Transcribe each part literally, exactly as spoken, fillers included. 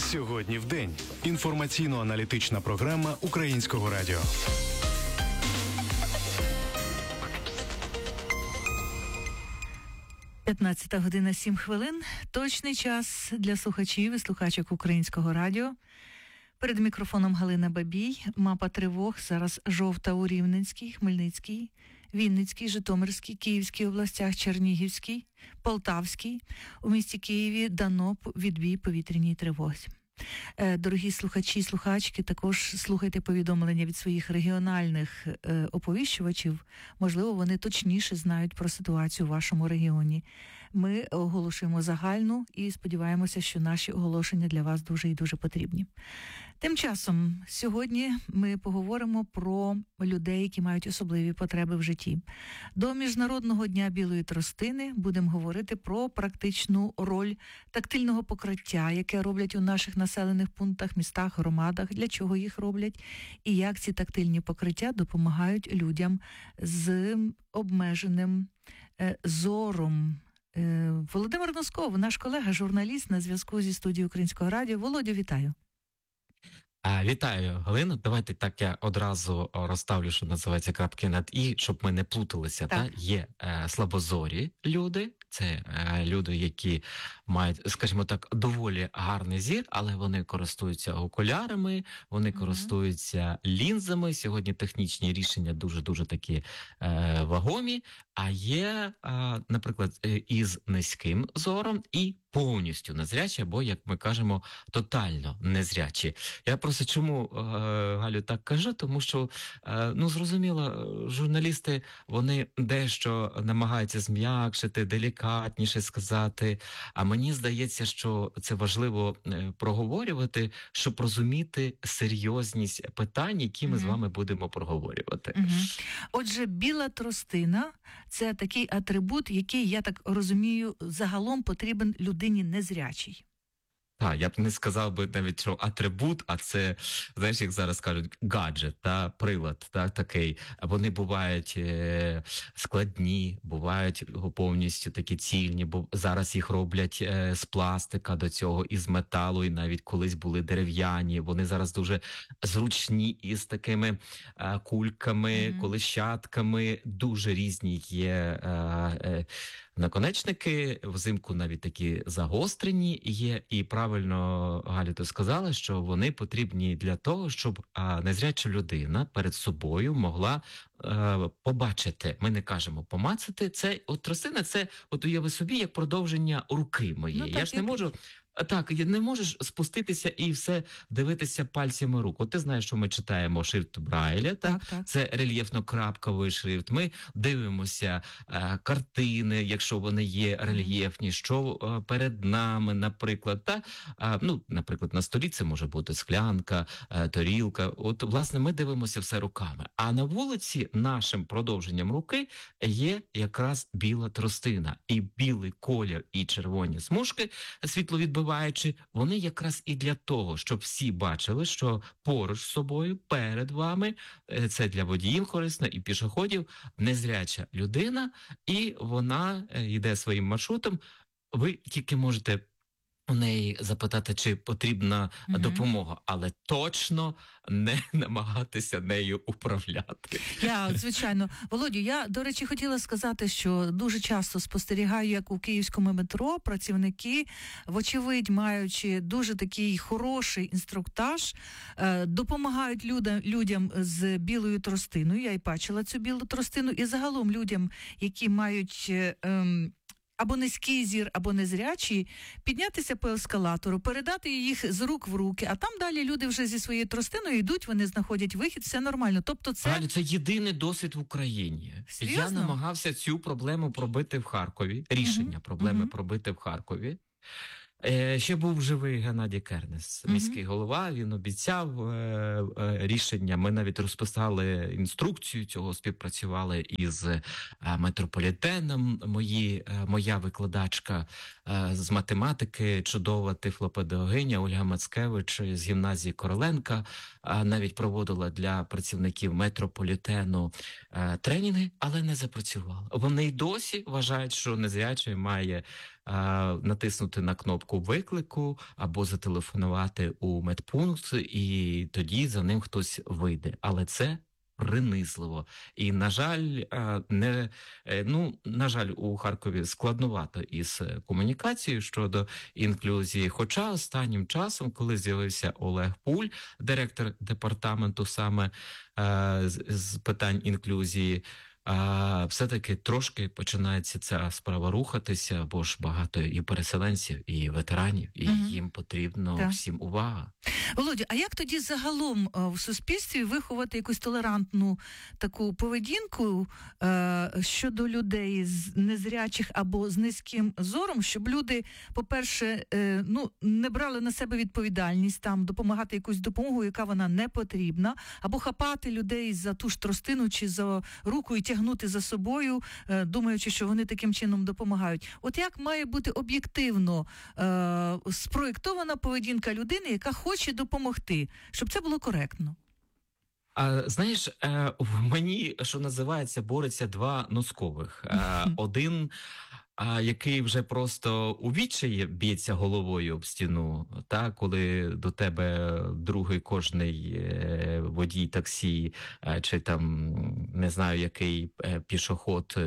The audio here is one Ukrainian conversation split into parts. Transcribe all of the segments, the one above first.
Сьогодні в день. Інформаційно-аналітична програма Українського радіо. п'ятнадцята година сім хвилин. Точний час для слухачів і слухачок Українського радіо. Перед мікрофоном Галина Бабій. Мапа тривог зараз жовта у Рівненській, Хмельницькій, Вінницькій, Житомирській, Київській областях, Чернігівській, Полтавській. У місті Києві дано відбій повітряній тривозі. Дорогі слухачі і слухачки, також слухайте повідомлення від своїх регіональних е, оповіщувачів. Можливо, вони точніше знають про ситуацію у вашому регіоні. Ми оголошуємо загальну і сподіваємося, що наші оголошення для вас дуже і дуже потрібні. Тим часом, сьогодні ми поговоримо про людей, які мають особливі потреби в житті. До Міжнародного дня білої тростини будемо говорити про практичну роль тактильного покриття, яке роблять у наших населених пунктах, містах, громадах, для чого їх роблять, і як ці тактильні покриття допомагають людям з обмеженим е, зором. Е, Володимир Носков, наш колега, журналіст, на зв'язку зі студією Українського радіо. Володю, вітаю. Вітаю, Галина. Давайте так я одразу розставлю, що називається, крапки над «і», щоб ми не плуталися. Так. Та? Є е, слабозорі люди, це е, люди, які мають, скажімо так, доволі гарний зір, але вони користуються окулярами, вони mm-hmm. користуються лінзами. Сьогодні технічні рішення дуже-дуже такі е, вагомі. А є, е, наприклад, із низьким зором і повністю незрячі, або, як ми кажемо, тотально незрячі. Я просто чому, е, Галю, так кажу, тому що, е, ну, зрозуміло, журналісти, вони дещо намагаються зм'якшити, делікатніше сказати, а мені здається, що це важливо е, проговорювати, щоб розуміти серйозність питань, які ми mm-hmm. з вами будемо проговорювати. Mm-hmm. Отже, біла тростина – це такий атрибут, який, я так розумію, загалом потрібен людині незрячій. Так, я б не сказав би навіть, що атрибут, а це, знаєш, як зараз кажуть, гаджет, та, прилад, та, такий. Вони бувають е, складні, бувають повністю такі цільні, бо зараз їх роблять е, з пластика до цього, із металу, і навіть колись були дерев'яні. Вони зараз дуже зручні, із такими е, кульками, mm-hmm. колищатками, дуже різні є е, е, наконечники, взимку навіть такі загострені є, і правильно, Галя, ти сказала, що вони потрібні для того, щоб а, незряча людина перед собою могла а, побачити. Ми не кажемо помацати. Це от тростина, це от уяви собі як продовження руки моєї. Ну, так, я ж не як... можу. Так, не можеш спуститися і все дивитися пальцями рук. От ти знаєш, що ми читаємо шрифт Брайля, так? Так, так. Це рельєфно-крапковий шрифт. Ми дивимося е, картини, якщо вони є рельєфні, що е, перед нами, наприклад. Та? Е, ну, наприклад, на столі це може бути склянка, е, тарілка. От, власне, ми дивимося все руками. А на вулиці нашим продовженням руки є якраз біла тростина. І білий колір, і червоні смужки світловідбиваючі, вони якраз і для того, щоб всі бачили, що поруч з собою, перед вами, це для водіїв корисно і пішоходів, незряча людина, і вона йде своїм маршрутом. Ви тільки можете у неї запитати, чи потрібна mm-hmm. допомога, але точно не намагатися нею управляти. Я, звичайно. Володю, я, до речі, хотіла сказати, що дуже часто спостерігаю, як у київському метро працівники, вочевидь, маючи дуже такий хороший інструктаж, допомагають людям, людям з білою тростиною. Я й бачила цю білу тростину. І загалом людям, які мають... Ем, або низький зір, або незрячі, піднятися по ескалатору, передати їх з рук в руки, а там далі люди вже зі своєю тростиною йдуть, вони знаходять вихід, все нормально. Тобто це... Галю, це єдиний досвід в Україні. Серйозно? Я намагався цю проблему пробити в Харкові, рішення uh-huh. проблеми uh-huh. пробити в Харкові. Е, ще був живий Геннадій Кернес, міський mm-hmm. голова, він обіцяв е, е, рішення. Ми навіть розписали інструкцію цього, співпрацювали із е, метрополітеном. Мої, е, моя викладачка е, з математики, чудова тифлопедагогиня Ольга Мацкевич з гімназії Короленка, е, навіть проводила для працівників метрополітену е, тренінги, але не запрацювала. Вони й досі вважають, що незрячий має натиснути на кнопку виклику або зателефонувати у медпункт, і тоді за ним хтось вийде. Але це принизливо. І, на жаль, не, ну, на жаль, у Харкові складновато із комунікацією щодо інклюзії. Хоча останнім часом, коли з'явився Олег Пуль, директор департаменту саме з, з питань інклюзії, а все-таки трошки починається ця справа рухатися, бо ж багато і переселенців, і ветеранів, і угу. їм потрібно так. всім увага. Володя, а як тоді загалом в суспільстві виховати якусь толерантну таку поведінку е, щодо людей з незрячих або з низьким зором, щоб люди, по-перше, е, ну, не брали на себе відповідальність там, допомагати якусь допомогу, яка вона не потрібна, або хапати людей за ту ж тростину чи за руку і тягнути за собою, е, думаючи, що вони таким чином допомагають. От як має бути об'єктивно е, спроєктована поведінка людини, яка хоче допомогти, щоб це було коректно? А, знаєш, е, в мені, що називається, бореться два носкових. Е, один, а, який вже просто у відчаї б'ється головою об стіну, та, коли до тебе другий кожний е, водій таксі, е, чи там, не знаю, який е, пішоход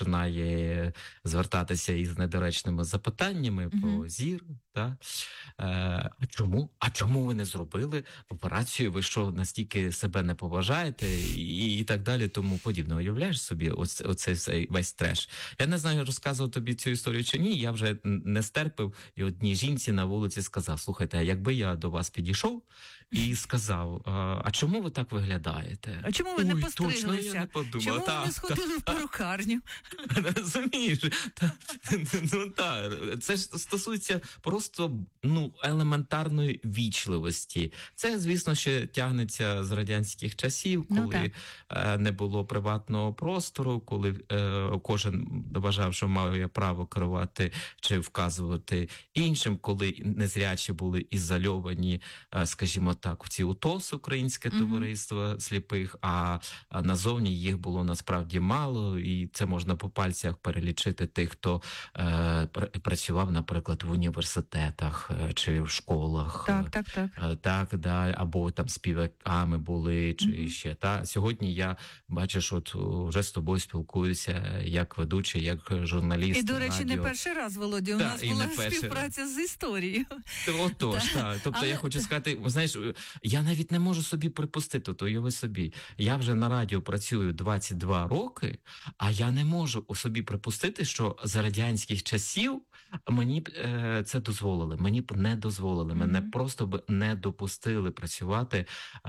починає звертатися із недоречними запитаннями mm-hmm. про зір. Та? Е, а чому? А чому ви не зробили операцію? Ви що, настільки себе не поважаєте? І, і так далі, тому подібне. Уявляєш собі оце, оцей весь треш? Я не знаю, розказував тобі цю історію чи ні, я вже не стерпив, і одній жінці на вулиці сказав: слухайте, а якби я до вас підійшов і сказав: а чому ви так виглядаєте? А чому ви Ой, не постриглися? Точно, я не подумав. Чому та, ви не сходили та, в перукарню? Розумієш? Та, ну так, це ж стосується просто ну, елементарної ввічливості. Це, звісно, ще тягнеться з радянських часів, коли ну, не було приватного простору, коли е, кожен вважав, що має право керувати чи вказувати іншим, коли незрячі були ізольовані, е, скажімо так, в ці УТОС, Українське mm-hmm. товариство сліпих, а, а назовні їх було насправді мало, і це можна по пальцях перелічити тих, хто е, працював, наприклад, в університетах чи в школах. Так, так, так. Е, так, да, або там співаками були, чи mm-hmm. ще. Та. Сьогодні я, бачиш, от вже з тобою спілкуюся як ведучий, як журналіст. І, до речі, радіо. не перший раз, Володя, у та, нас була співпраця з історією. Отож, так. Тобто Але... я хочу сказати, знаєш, я навіть не можу собі припустити, то уяви собі. Я вже на радіо працюю двадцять два роки, а я не можу у собі припустити, що за радянських часів мені б е, це дозволили. Мені б не дозволили. Mm-hmm. Мене просто б не допустили працювати е,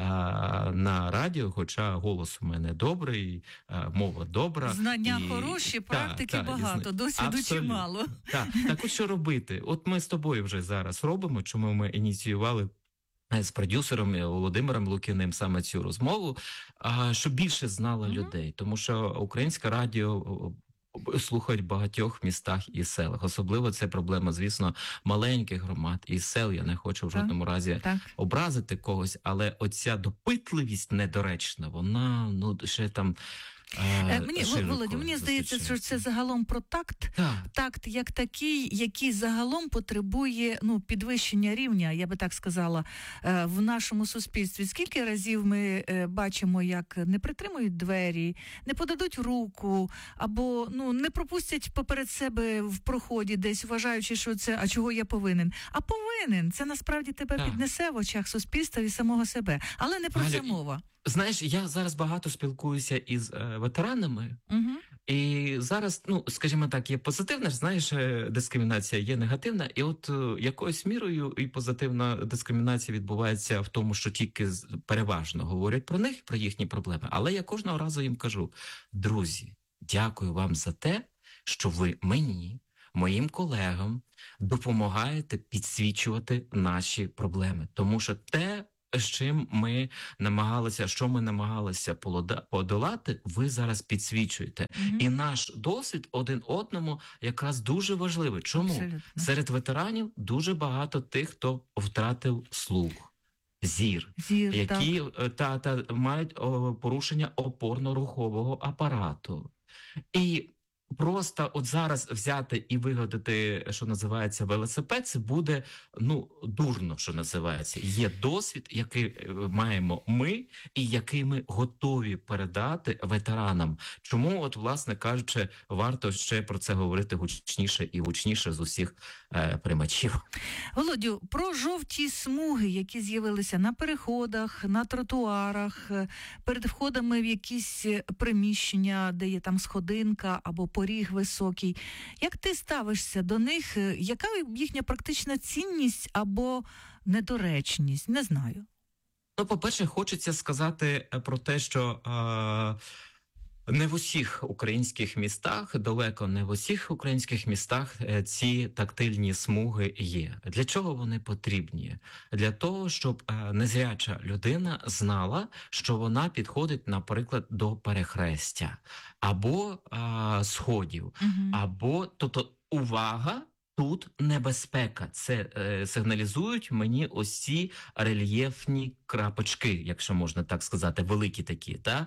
на радіо, хоча голос у мене добрий, е, мова добра. Знання і... хороші, практики та, багато, та, досвіду чимало. Так, так от що робити? От ми з тобою вже зараз робимо, чому ми ініціювали з продюсером Володимиром Лукіним саме цю розмову, щоб більше знало mm-hmm. людей. Тому що Українське радіо слухають в багатьох містах і селах. Особливо це проблема, звісно, маленьких громад і сел. Я не хочу в жодному так, разі так. образити когось, але оця допитливість недоречна, вона, ну, ще там... Е, мені, Володя, мені здається, що це загалом про такт. Так. Такт як такий, який загалом потребує ну, підвищення рівня, я би так сказала, е, в нашому суспільстві. Скільки разів ми е, бачимо, як не притримують двері, не подадуть руку, або ну, не пропустять поперед себе в проході десь, вважаючи, що це, а чого я повинен? А повинен. Це насправді тебе так. піднесе в очах суспільства і самого себе. Але не про це мова. Знаєш, я зараз багато спілкуюся із е, ветеранами, угу. і зараз, ну, скажімо так, є позитивна, знаєш, дискримінація, є негативна, і от е, якоюсь мірою і позитивна дискримінація відбувається в тому, що тільки переважно говорять про них, про їхні проблеми. Але я кожного разу їм кажу: друзі, дякую вам за те, що ви мені, моїм колегам допомагаєте підсвічувати наші проблеми. Тому що те, з чим ми намагалися, що ми намагалися подолати, ви зараз підсвічуєте. Mm-hmm. І наш досвід один одному якраз дуже важливий. Чому? Абсолютно. Серед ветеранів дуже багато тих, хто втратив слух, зір, зір які та, та, мають о, порушення опорно-рухового апарату. І Просто от зараз взяти і вигадати, що називається, велосипед, це буде, ну, дурно, що називається. Є досвід, який е, маємо ми, і який ми готові передати ветеранам. Чому, от, власне кажучи, варто ще про це говорити гучніше і гучніше з усіх е, приймачів. Володю, про жовті смуги, які з'явилися на переходах, на тротуарах, е, перед входами в якісь е, приміщення, де є там сходинка або поріг високий. Як ти ставишся до них? Е, Яка їхня практична цінність або недоречність? Не знаю. Ну, по-перше, хочеться сказати е, про те, що е, не в усіх українських містах, далеко не в усіх українських містах е, ці тактильні смуги є. Для чого вони потрібні? Для того, щоб е, незряча людина знала, що вона підходить, наприклад, до перехрестя або е, сходів, Угу. або, тобто, увага. Тут небезпека. Це е, сигналізують мені ось ці рельєфні крапочки, якщо можна так сказати, великі такі, та?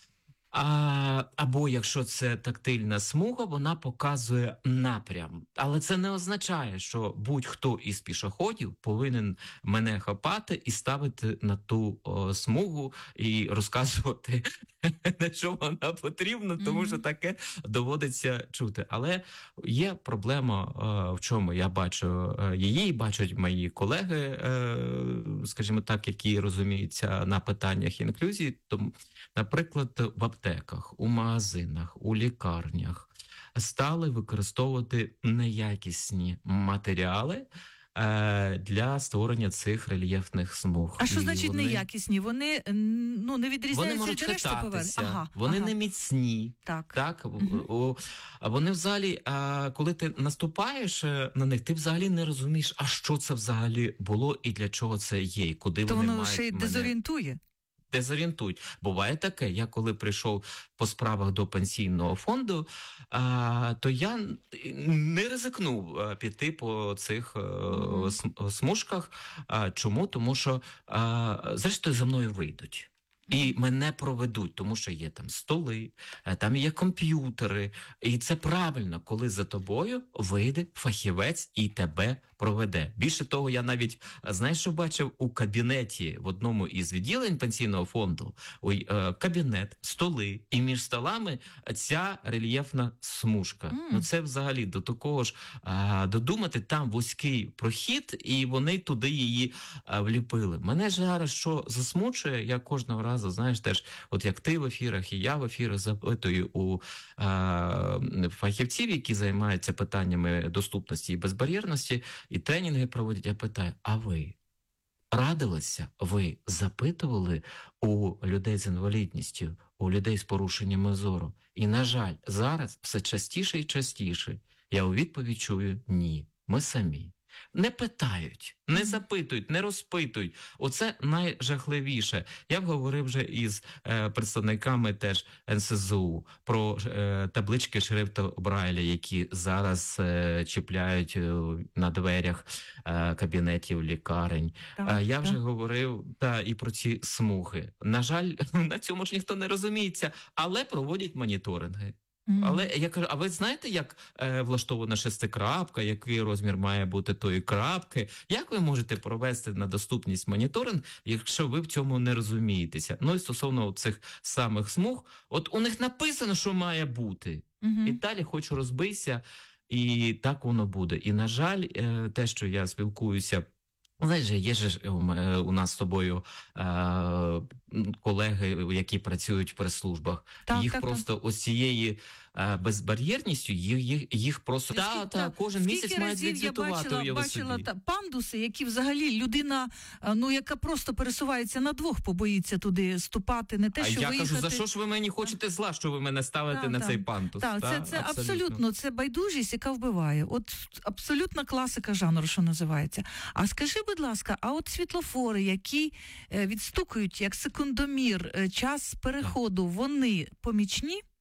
А, або якщо це тактильна смуга, вона показує напрям. Але це не означає, що будь-хто із пішоходів повинен мене хапати і ставити на ту о, смугу і розказувати, на що вона потрібна, тому що таке доводиться чути. Але є проблема, е, в чому я бачу е, її, бачать мої колеги, е, скажімо так, які розуміються на питаннях інклюзії. Тому, наприклад, в аптеках, у магазинах, у лікарнях стали використовувати неякісні матеріали е, для створення цих рельєфних смуг. А що І значить вони- неякісні? Вони м, ну, не Вони відрізняються можуть від решти поверх? хитатися, Ага, вони ага. не міцні. Так. Так, Мгм. о, а вони взагалі, а, коли ти наступаєш е, на них, ти взагалі не розумієш, а що це взагалі було і для чого це є, і куди То вони воно мають ще й мене дезорієнтує. дезорієнтують. Буває таке, я коли прийшов по справах до пенсійного фонду, а, то я не ризикнув а, піти по цих е, Мгм. см- смужках. А, чому? Тому що, а, зрештою, за мною вийдуть. І мене проведуть, тому що є там столи, е, там є комп'ютери. І це правильно, коли за тобою вийде фахівець і тебе проведе. Більше того, я навіть, е, знаєш, що бачив у кабінеті в одному із відділень пенсійного фонду, ой, е, кабінет, столи, і між столами ця рельєфна смужка. М. Ну це взагалі до такого ж а, додумати, там вузький прохід, і вони туди її а, вліпили. Мене ж зараз що засмучує, я кожного разу, знаєш, теж, от як ти в ефірах, і я в ефірах запитую у а, фахівців, які займаються питаннями доступності і безбар'єрності, і тренінги проводять, я питаю, а ви радилися, ви запитували у людей з інвалідністю, у людей з порушеннями зору? І, на жаль, зараз все частіше і частіше я у відповідь чую «ні, ми самі». Не питають, не запитують, не розпитують. Оце найжахливіше. Я б говорив вже із е, представниками теж ен ес зе у про е, таблички шрифту Брайля, які зараз е, чіпляють е, на дверях е, кабінетів лікарень. Так, А я вже так. говорив та і про ці смуги. На жаль, на цьому ж ніхто не розуміється, але проводять моніторинги. Мгм. Але я кажу, а ви знаєте, як е, влаштована шестикрапка, який розмір має бути тої крапки? Як ви можете провести на доступність моніторинг, якщо ви в цьому не розумієтеся? Ну і стосовно цих самих смуг, от у них написано, що має бути. Мгм. І далі хочу розбийся, і так воно буде. І, на жаль, е, те, що я спілкуюся, знаєш, є ж е, у м- е, у нас з тобою е, м, колеги, які працюють в прес-службах. Так, Їх так, так. просто ось цієї е, безбар'єрністю, їх, їх, їх просто... Скільки- Та, та, так, кожен скільки місяць мають разів я відзвітувати, бачила, уяви бачила собі. та, пандуси, які взагалі людина, а, ну, яка просто пересувається на двох, побоїться туди ступати, не те, А що я виїхати. кажу, за що ж ви мені хочете зла, що ви мене ставите Так, на так. цей пантус? Так, Та, це, це абсолютно, це байдужість, яка вбиває. От абсолютна класика жанру, що називається. А скажи, будь ласка, а от світлофори, які е, відстукують як секундомір е, час переходу, вони помічні?